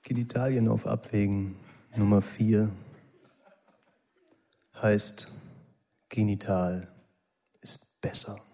Genitalien auf Abwägen. Nummer 4 heißt Genital ist besser.